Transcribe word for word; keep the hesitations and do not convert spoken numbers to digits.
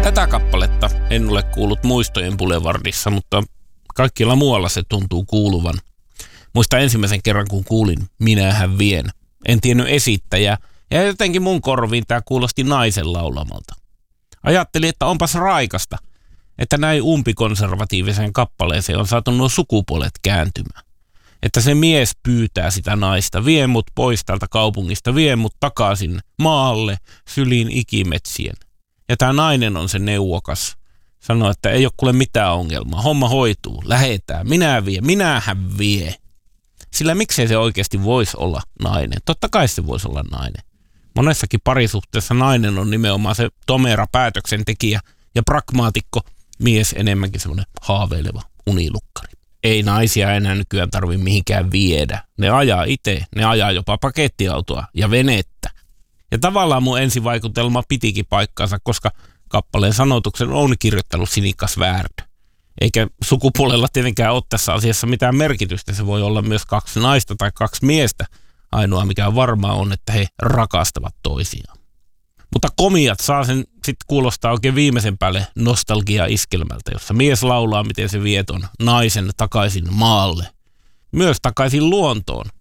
Tätä kappaletta en ole kuullut Muistojen Boulevardissa, mutta kaikkialla muualla se tuntuu kuuluvan. Muista ensimmäisen kerran, kun kuulin Minähän vien. En tiennyt esittäjää, ja jotenkin mun korviin tämä kuulosti naisen laulamalta. Ajattelin, että onpas raikasta, että näin umpikonservatiiviseen kappaleeseen on saatu nuo sukupuolet kääntymään. Että se mies pyytää sitä naista, vie mut pois täältä kaupungista, vie mut takaisin maalle, syliin ikimetsien. Ja tämä nainen on se neuvokas. Sanoo, että ei ole kuule mitään ongelmaa, homma hoituu, lähetään, minä vie, minähän vie. Sillä miksei se oikeasti voisi olla nainen? Totta kai se voisi olla nainen. Monessakin parisuhteessa nainen on nimenomaan se tomera päätöksentekijä ja pragmaatikko, mies enemmänkin semmoinen haaveileva unilukkari. Ei naisia enää nykyään tarvitse mihinkään viedä. Ne ajaa itse, ne ajaa jopa pakettiautoa ja venettä. Ja tavallaan mun ensivaikutelma pitikin paikkaansa, koska kappaleen sanotuksen on kirjoittanut Sinikka Svärd. Eikä sukupuolella tietenkään ole tässä asiassa mitään merkitystä. Se voi olla myös kaksi naista tai kaksi miestä. Ainoa mikä varmaa on, että he rakastavat toisiaan. Mutta komiat saa sen sitten kuulostaa oikein viimeisen päälle nostalgia-iskelmältä, jossa mies laulaa, miten se vie ton naisen takaisin maalle. Myös takaisin luontoon.